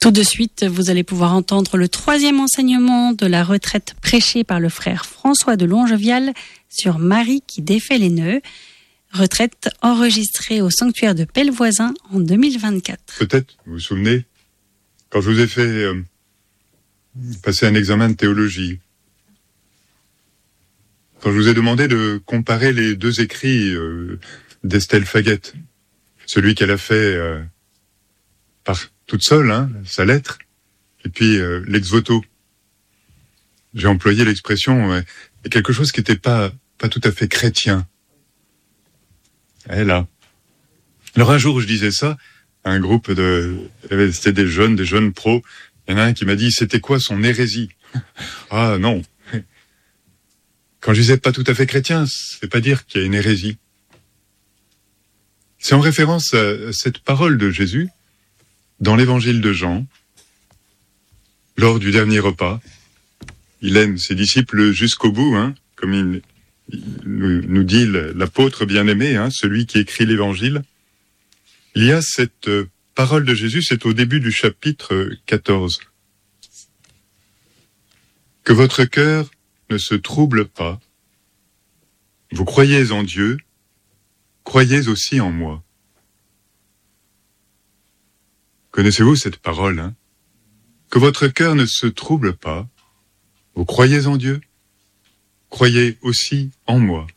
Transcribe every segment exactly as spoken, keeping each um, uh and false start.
Tout de suite, vous allez pouvoir entendre le troisième enseignement de la retraite prêchée par le frère François de Longevial sur Marie qui défait les nœuds. Retraite enregistrée au sanctuaire de Pellevoisin en deux mille vingt-quatre. Peut-être, vous vous souvenez, quand je vous ai fait euh, passer un examen de théologie, quand je vous ai demandé de comparer les deux écrits euh, d'Estelle Faguette, celui qu'elle a fait euh, par toute seule, hein, sa lettre, et puis euh, l'ex-voto. J'ai employé l'expression ouais, quelque chose qui n'était pas, pas tout à fait chrétien. Elle a. Alors un jour, je disais ça à un groupe de... C'était des jeunes, des jeunes pros. Il y en a un qui m'a dit, c'était quoi son hérésie? Ah non. Quand je disais pas tout à fait chrétien, c'est pas dire qu'il y a une hérésie. C'est en référence à cette parole de Jésus dans l'évangile de Jean, lors du dernier repas. Il aime ses disciples jusqu'au bout, hein, comme il, il nous dit l'apôtre bien-aimé, hein, celui qui écrit l'évangile. Il y a cette parole de Jésus, c'est au début du chapitre quatorze. Que votre cœur ne se trouble pas. Vous croyez en Dieu, croyez aussi en moi. Connaissez-vous cette parole, hein? Que votre cœur ne se trouble pas. Vous croyez en Dieu, croyez aussi en moi.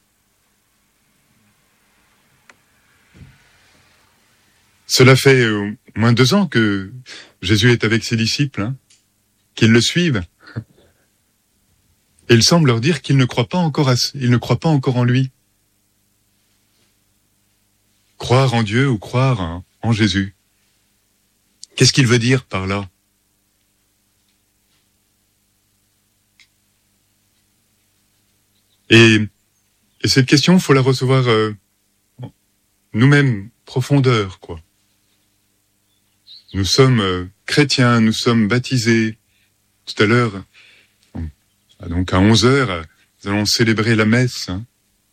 Cela fait au moins deux ans que Jésus est avec ses disciples, hein, qu'ils le suivent. Et il semble leur dire qu'ils ne croient pas encore à, ils ne croient pas encore en lui. Croire en Dieu ou croire en, en Jésus. Qu'est-ce qu'il veut dire par là? Et, et cette question, il faut la recevoir euh, nous-mêmes, profondeur, quoi. Nous sommes euh, chrétiens, nous sommes baptisés. Tout à l'heure, donc à onze heures, nous allons célébrer la messe. Hein.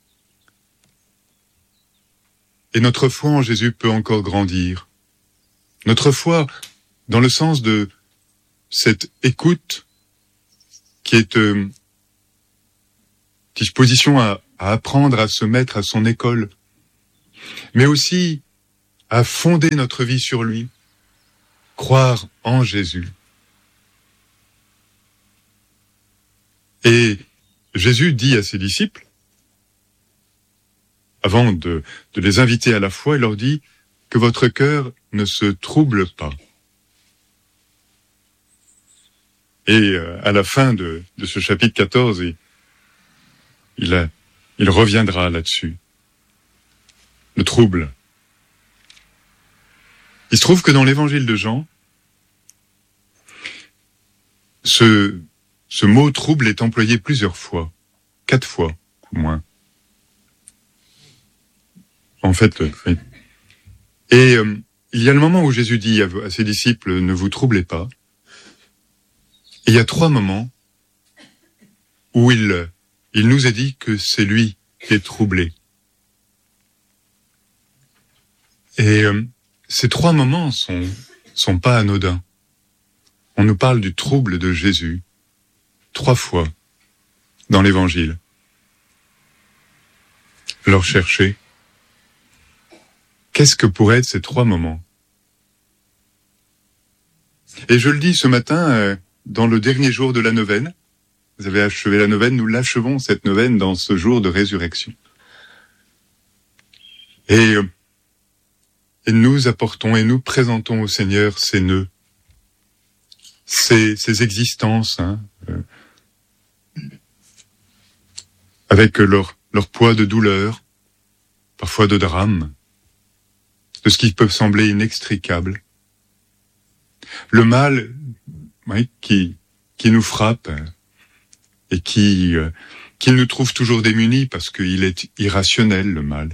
Et notre foi en Jésus peut encore grandir. Notre foi, dans le sens de cette écoute qui est euh, disposition à, à apprendre, à se mettre à son école, mais aussi à fonder notre vie sur lui, croire en Jésus. Et Jésus dit à ses disciples, avant de, de les inviter à la foi, il leur dit que votre cœur ne se trouble pas. Et euh, à la fin de, de ce chapitre quatorze, il, il, a, il reviendra là-dessus. Le trouble. Il se trouve que dans l'évangile de Jean, ce, ce mot trouble est employé plusieurs fois, quatre fois au moins. En fait, oui. Et euh, il y a le moment où Jésus dit à, à ses disciples, ne vous troublez pas. Et il y a trois moments où il, il nous a dit que c'est lui qui est troublé. Et euh, ces trois moments sont, sont pas anodins. On nous parle du trouble de Jésus trois fois dans l'Évangile. Alors cherchez. Qu'est-ce que pourraient être ces trois moments? Et je le dis ce matin, euh, dans le dernier jour de la neuvaine. Vous avez achevé la neuvaine, nous l'achevons cette neuvaine dans ce jour de résurrection. Et, euh, et nous apportons et nous présentons au Seigneur ces nœuds, ces, ces existences, hein, euh, avec leur, leur poids de douleur, parfois de drame, de ce qui peut sembler inextricable. Le mal, oui, qui, qui nous frappe et qui, euh, qui nous trouve toujours démunis parce qu'il est irrationnel, le mal.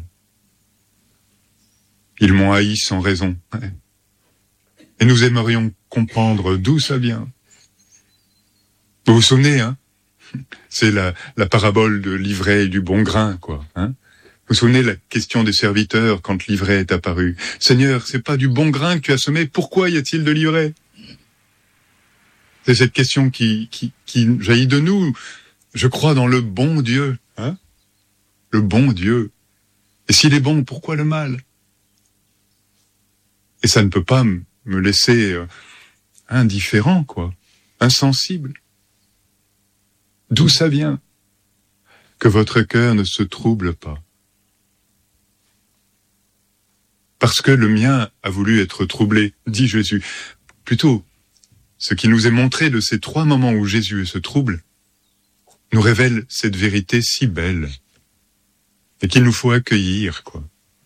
Ils m'ont haï sans raison. Et nous aimerions comprendre d'où ça vient. Vous vous souvenez, hein? C'est la, la parabole de l'ivraie et du bon grain, quoi, hein? Vous vous souvenez la question des serviteurs quand l'ivraie est apparu? Seigneur, c'est pas du bon grain que tu as semé, pourquoi y a-t-il de l'ivraie? C'est cette question qui, qui, qui jaillit de nous. Je crois dans le bon Dieu, hein, le bon Dieu. Et s'il est bon, pourquoi le mal? Et ça ne peut pas me laisser indifférent, quoi, insensible. D'où ça vient? Que votre cœur ne se trouble pas. Parce que le mien a voulu être troublé, dit Jésus. Plutôt, ce qui nous est montré de ces trois moments où Jésus se trouble, nous révèle cette vérité si belle, et qu'il nous faut accueillir, quoi.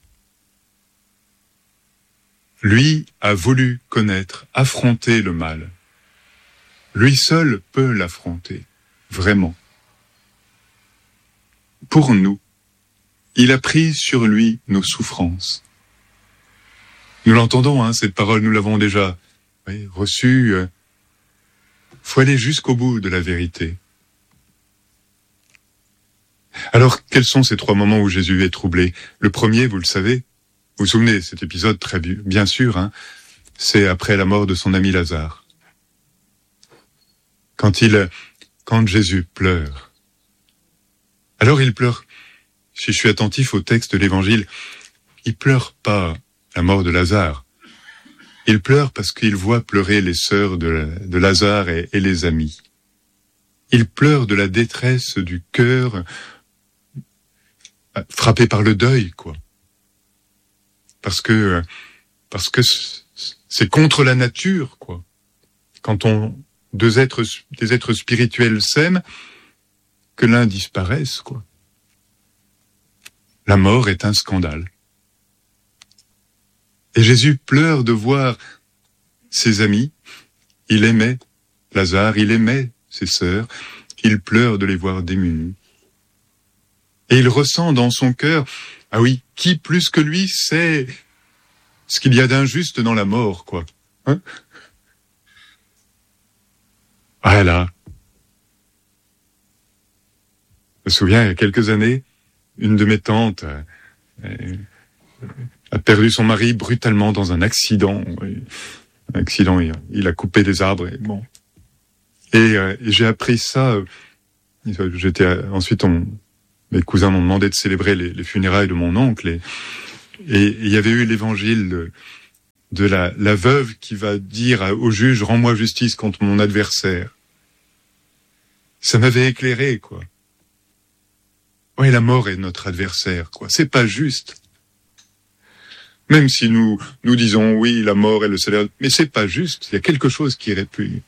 Lui a voulu connaître, affronter le mal. Lui seul peut l'affronter, vraiment. Pour nous, il a pris sur lui nos souffrances. Nous l'entendons, hein, cette parole, nous l'avons déjà oui, reçue. Il faut aller jusqu'au bout de la vérité. Alors, quels sont ces trois moments où Jésus est troublé? Le premier, vous le savez, vous vous souvenez, cet épisode, très bien sûr, hein, c'est après la mort de son ami Lazare. Quand il, quand Jésus pleure. Alors il pleure, si je suis attentif au texte de l'Évangile, il pleure pas la mort de Lazare. Il pleure parce qu'il voit pleurer les sœurs de, de Lazare et, et les amis. Il pleure de la détresse du cœur frappé par le deuil, quoi. Parce que, parce que c'est contre la nature, quoi. Quand on, deux êtres, des êtres spirituels s'aiment, que l'un disparaisse, quoi. La mort est un scandale. Et Jésus pleure de voir ses amis. Il aimait Lazare, il aimait ses sœurs. Il pleure de les voir démunis. Et il ressent dans son cœur, ah oui, qui plus que lui sait ce qu'il y a d'injuste dans la mort, quoi. Hein? Ah là. Je me souviens, il y a quelques années, une de mes tantes euh, a perdu son mari brutalement dans un accident. Un accident, il, il a coupé des arbres. Et bon. Et, euh, et j'ai appris ça. Euh, j'étais euh, ensuite, on, mes cousins m'ont demandé de célébrer les, les funérailles de mon oncle. Et, et, et il y avait eu l'évangile de, de la, la veuve qui va dire au juge, rends-moi justice contre mon adversaire. Ça m'avait éclairé, quoi. Ouais, la mort est notre adversaire, quoi. C'est pas juste. Même si nous, nous disons, oui, la mort est le salaire, mais c'est pas juste. Il y a quelque chose qui répugne.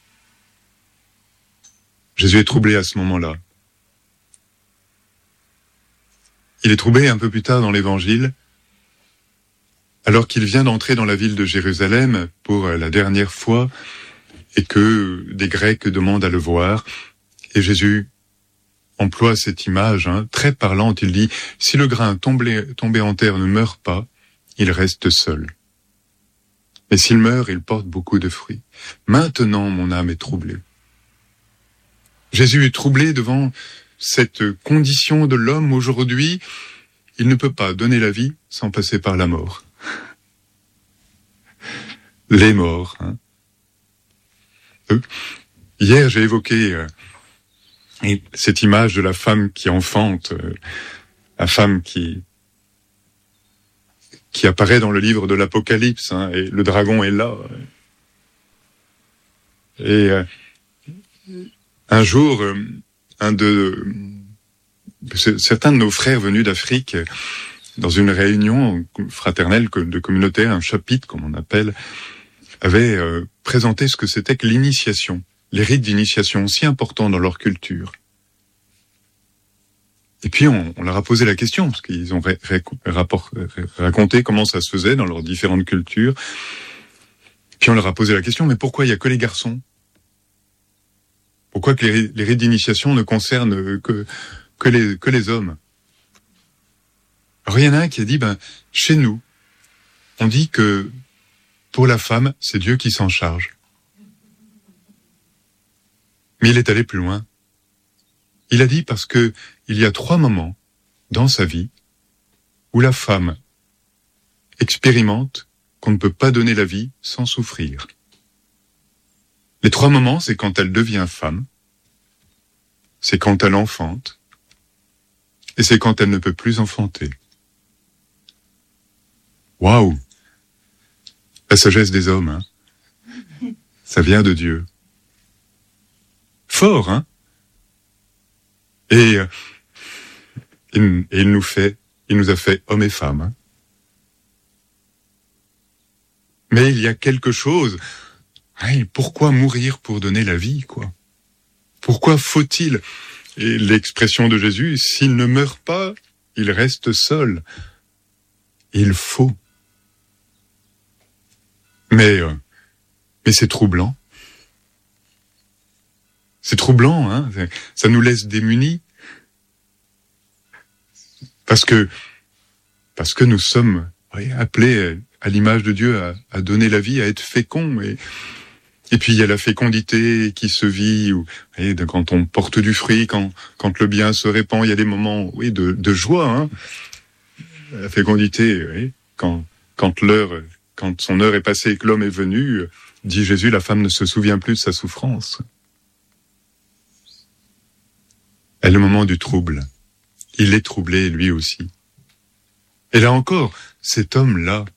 Jésus est troublé à ce moment-là. Il est troublé un peu plus tard dans l'évangile, alors qu'il vient d'entrer dans la ville de Jérusalem pour la dernière fois, et que des Grecs demandent à le voir, et Jésus emploie cette image hein, très parlante. Il dit, si le grain tombé, tombé en terre ne meurt pas, il reste seul. Mais s'il meurt, il porte beaucoup de fruits. Maintenant, mon âme est troublée. Jésus est troublé devant cette condition de l'homme aujourd'hui. Il ne peut pas donner la vie sans passer par la mort. Les morts. Hein. Euh, hier, j'ai évoqué euh, cette image de la femme qui enfante, euh, la femme qui qui apparaît dans le livre de l'Apocalypse, hein, et le dragon est là. Et euh, un jour, euh, un de certains de nos frères venus d'Afrique, dans une réunion fraternelle de communautaire, un chapitre, comme on appelle, avait euh, présenté ce que c'était que l'initiation, les rites d'initiation, si importants dans leur culture. Et puis on, on leur a posé la question, parce qu'ils ont ré, ré, rapport, ré, raconté comment ça se faisait dans leurs différentes cultures. Et puis on leur a posé la question, mais pourquoi il n'y a que les garçons? Pourquoi que les, les rites d'initiation ne concernent que, que, les, que les hommes? Alors il y en a un qui a dit, ben, chez nous, on dit que pour la femme, c'est Dieu qui s'en charge. Mais il est allé plus loin. Il a dit parce que il y a trois moments dans sa vie où la femme expérimente qu'on ne peut pas donner la vie sans souffrir. Les trois moments, c'est quand elle devient femme, c'est quand elle enfante, et c'est quand elle ne peut plus enfanter. Waouh! La sagesse des hommes, hein. Ça vient de Dieu. Fort, hein? Et, et il nous fait, il nous a fait hommes et femmes. Hein. Mais il y a quelque chose. Hey, pourquoi mourir pour donner la vie, quoi? Pourquoi faut-il? Et l'expression de Jésus, s'il ne meurt pas, il reste seul. Il faut. Mais, euh, mais c'est troublant. C'est troublant, hein. Ça nous laisse démunis. Parce que, parce que nous sommes oui, appelés à l'image de Dieu à, à donner la vie, à être féconds. Et, et puis il y a la fécondité qui se vit, où, oui, quand on porte du fruit, quand, quand le bien se répand, il y a des moments oui, de, de joie. Hein. La fécondité, oui, quand, quand l'heure, quand son heure est passée et que l'homme est venu, dit Jésus, la femme ne se souvient plus de sa souffrance. Et le moment du trouble, il est troublé lui aussi. Et là encore, cet homme-là,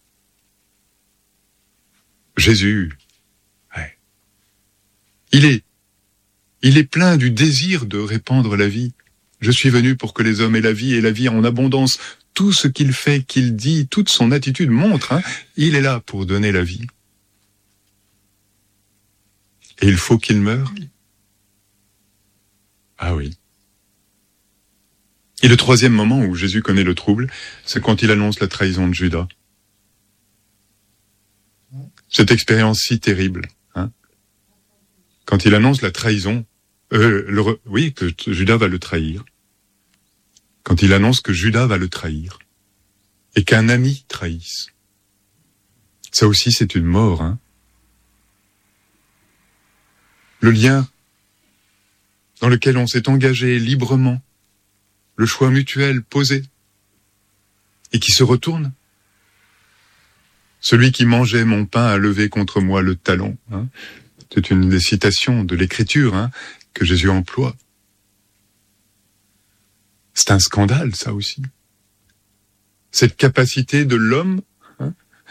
Jésus, ouais, il est, il est plein du désir de répandre la vie. Je suis venu pour que les hommes aient la vie et la vie en abondance. Tout ce qu'il fait, qu'il dit, toute son attitude montre, hein, il est là pour donner la vie. Et il faut qu'il meure. Ah oui. Et le troisième moment où Jésus connaît le trouble, c'est quand il annonce la trahison de Judas. Cette expérience si terrible, hein, quand il annonce la trahison, euh, le, oui, que Judas va le trahir. Quand il annonce que Judas va le trahir et qu'un ami trahisse. Ça aussi, c'est une mort, hein. Le lien dans lequel on s'est engagé librement, le choix mutuel posé, et qui se retourne. Celui qui mangeait mon pain a levé contre moi le talon. Hein. C'est une des citations de l'Écriture hein, que Jésus emploie. C'est un scandale, ça aussi. Cette capacité de l'homme